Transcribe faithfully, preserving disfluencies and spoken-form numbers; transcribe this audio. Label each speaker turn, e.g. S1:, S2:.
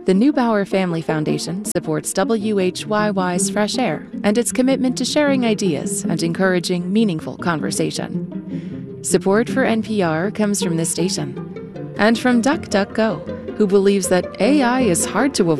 S1: The Neubauer Family Foundation supports W H Y Y's Fresh Air and its commitment to sharing ideas and encouraging meaningful conversation. Support for N P R comes from this station and from DuckDuckGo, who believes that A I is hard to avoid